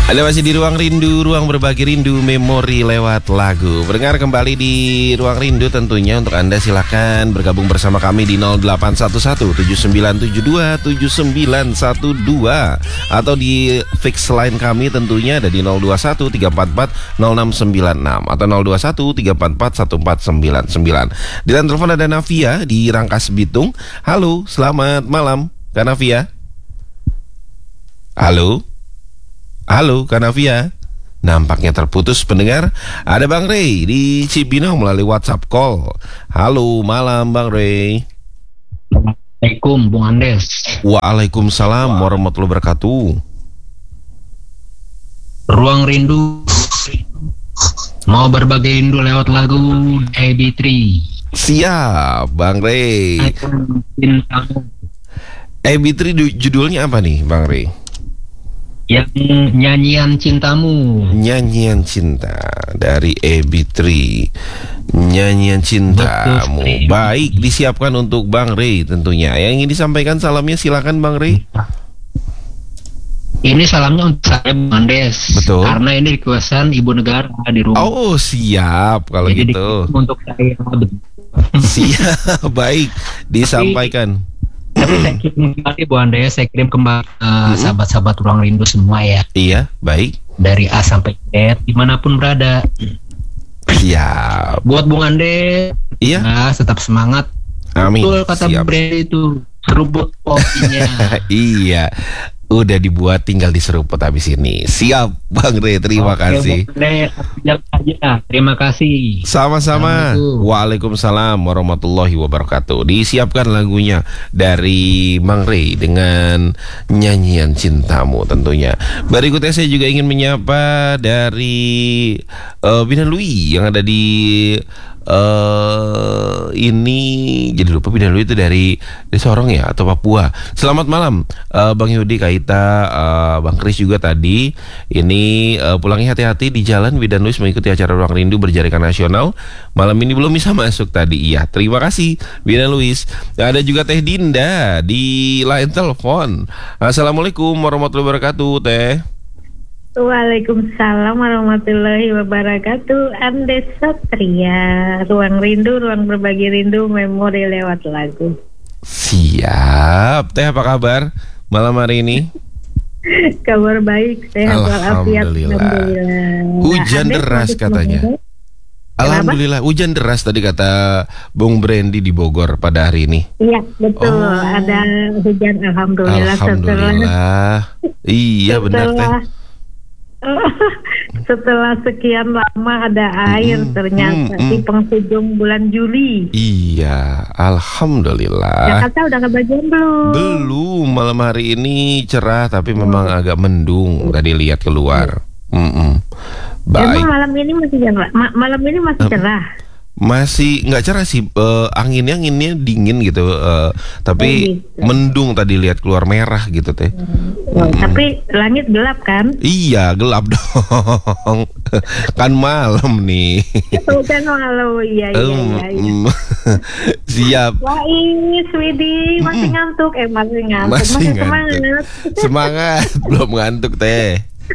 Anda masih di Ruang Rindu, ruang berbagi rindu, memori lewat lagu. Berdengar kembali di Ruang Rindu tentunya. Untuk Anda silakan bergabung bersama kami di 0811-7972-7912 atau di fix line kami tentunya ada di 0213440696 atau 0213441499. Di telepon ada Navia di Rangkas Bitung. Halo, selamat malam Kak Navia. Halo, Kak Navia. Nampaknya terputus pendengar. Ada Bang Ray di Cibinong melalui WhatsApp call. Halo, malam Bang Ray. Assalamualaikum Bung Andes. Waalaikumsalam warahmatullahi wabarakatuh. Ruang Rindu, mau berbagi rindu lewat lagu AB3. Siap Bang Ray. AB3 judulnya apa nih Bang Ray? Yang nyanyian cintamu. Nyanyian cinta dari AB3. Nyanyian cintamu. Betul. Baik, disiapkan untuk Bang Ray tentunya. Yang ingin disampaikan salamnya silakan Bang Ray. Ini salamnya untuk saya Bung Andes. Betul. Karena ini requestan ibu negara di rumah. Oh, siap kalau Jadi gitu. untuk saya. Siap, baik, disampaikan. Tapi saya kirim kembali Bu Andes, saya kirim kembali sahabat-sahabat Ruang Rindu semua ya. Iya, baik. Dari A sampai Z, dimanapun berada. Siap. Buat Bung Andes, Iya. nah, tetap semangat. Amin. Betul kata Siap. Bre itu, seruput kopinya. Iya. Udah dibuat, tinggal diseruput habis ini. Siap Bang Ray, terima kasih. Bung Andes, aja. Terima kasih. Sama-sama. Waalaikumsalam warahmatullahi wabarakatuh. Disiapkan lagunya dari Bang Ray dengan nyanyian cintamu tentunya. Berikutnya saya juga ingin menyapa dari Bina Lui yang ada di ini jadi lupa Bina Lui itu dari Sorong ya atau Papua. Selamat malam Bang Yudi, Kaita, Bang Kris juga tadi. Ini pulangnya hati-hati di jalan. Bidan Luis mengikuti acara Ruang Rindu berjaringan nasional. Malam ini belum bisa masuk tadi. Iya, terima kasih Bidan Luis. Ada juga Teh Dinda di line telepon. Assalamualaikum warahmatullahi wabarakatuh Teh. Waalaikumsalam warahmatullahi wabarakatuh. Andes Satria, Ruang Rindu, ruang berbagi rindu, memori lewat lagu. Siap. Teh, apa kabar malam hari ini? Kabar baik, sehat walafiat. Alhamdulillah. Hujan Andes deras katanya. Alhamdulillah, hujan deras tadi kata Bung Brandy di Bogor pada hari ini. Iya, betul. Ada hujan, alhamdulillah. Alhamdulillah. Iya benar Teh. Setelah sekian lama ada air ternyata di penghujung bulan Juli. Iya, alhamdulillah. Jakarta udah kebagian belum? Belum, malam hari ini cerah tapi memang agak mendung tadi lihat keluar. Baik. Emang malam ini masih cerah? Malam ini masih cerah? Masih nggak cerah sih, anginnya dingin gitu, tapi gitu. mendung tadi lihat keluar merah gitu Teh. Tapi langit gelap kan? Iya, gelap dong. Kan malam nih. Kan malam, iya. Siap. Wais, Widi, masih ngantuk? Masih ngantuk. Masih semangat. Semangat, belum ngantuk Teh.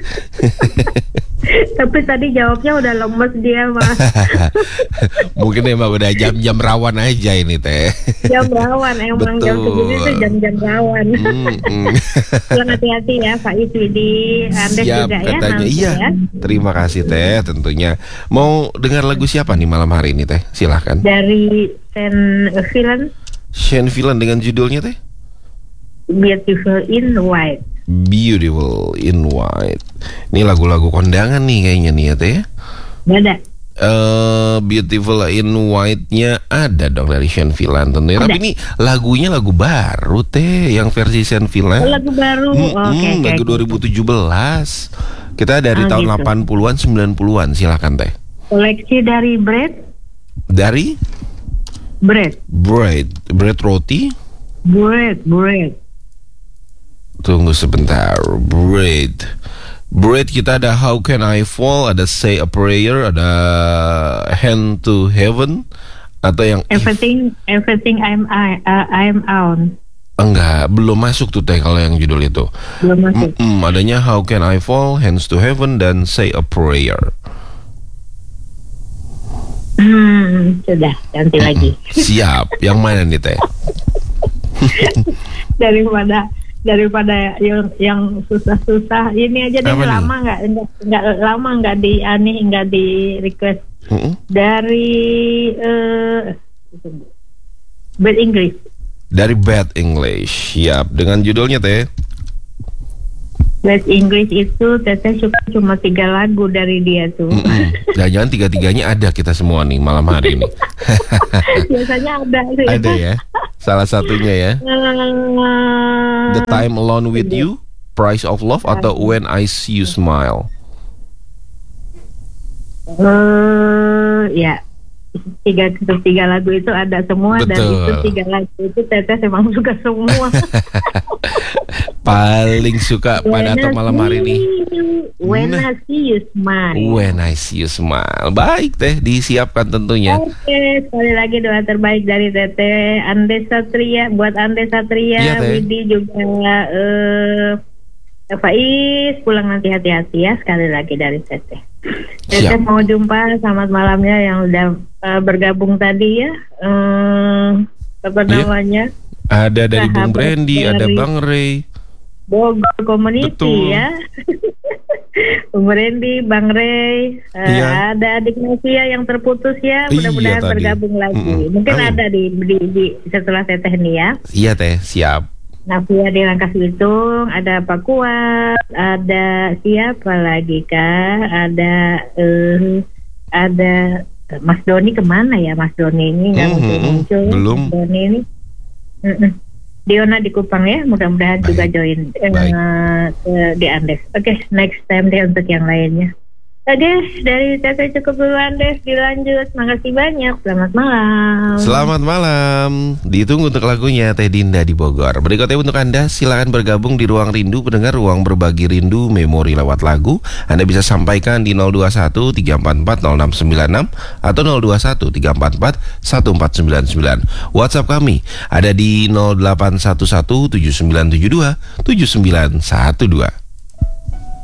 Tapi tadi jawabnya udah lemes dia Mas. Mungkin emang udah jam-jam rawan aja ini Teh. Jam rawan, emang jam segini tuh jam-jam rawan. Pulang hati-hati ya Pak Iswidi, Anda juga ya. Katanya iya. Ya. Terima kasih Teh tentunya. Mau dengar lagu siapa nih malam hari ini Teh? Silahkan. Dari Shane Villain dengan judulnya Teh? Beautiful in White. Beautiful in White. Ini lagu-lagu kondangan nih kayaknya nih ya Teh. Ada. Beautiful in White-nya ada dong dari Shane Villain tentunya. Tapi ini lagunya lagu baru Teh, yang versi Shane Villain. Lagu baru. Lagu 2017. Kita dari tahun gitu. 80-an 90-an, silakan Teh. Koleksi dari Bread. Dari? Bread roti? Bread. Tunggu sebentar. Bread kita ada How Can I Fall, ada Say a Prayer, ada Hand to Heaven, atau yang Everything I'm on. Enggak, belum masuk tuh Teh kalau yang judul itu. Belum masuk. Adanya How Can I Fall, Hands to Heaven, dan Say a Prayer. Sudah, ganti lagi. Siap, yang mana nih Teh? daripada yang susah-susah ini aja deh. Lama nggak di request. Dari Bad English. Dari Bad English. Siap, dengan judulnya Teh. Bad English itu Teteh suka cuma 3 lagu dari dia tuh. Jangan 3-3-nya ada kita semua nih malam hari ini. Biasanya ada sih. Ada ya. Salah satunya ya. The Time Alone with You, Price of Love, atau When I See You Smile. Ya. Tiga lagu itu ada semua. Betul. Dan itu 3 lagu itu Teteh memang suka semua. Paling suka pada atau malam hari ini When I See You Smile. When I See You Smile. Baik Teh, disiapkan tentunya. Oke, sekali lagi doa terbaik dari Teteh. Andes Satria, buat Andes Satria, ya, Widi juga, Faiz, pulang nanti hati-hati ya, sekali lagi dari Teteh. Teteh mau jumpa, selamat malamnya yang udah bergabung tadi ya. Apa namanya? Ada dari Bung Brandy, ada Bang Ray. Bogor Community. Betul. Ya. Bung Brandy, Bang Ray, ada adik Novia yang terputus ya, mudah-mudahan bergabung lagi. Mungkin ada di setelah Teteh nih ya. Iya Teh, siap. Novia di Rangkas Bitung, ada Pak Kuat, ada siapa lagi Kak? Ada Mas Doni kemana ya Mas Doni ini nggak muncul. Belum. Mas Doni ini. Diona di Kupang ya, mudah-mudahan juga join di Andes. Oke, next time deh untuk yang lainnya. Oke, dari Teteh cukup dulu Andes, dilanjut. Makasih banyak, selamat malam. Selamat malam. Ditunggu untuk lagunya Teh Dinda di Bogor. Berikutnya untuk Anda, silakan bergabung di Ruang Rindu, pendengar ruang berbagi rindu memori lewat lagu. Anda bisa sampaikan di 021 344 0696 atau 021 344 1499. WhatsApp kami ada di 0811 7972 7912.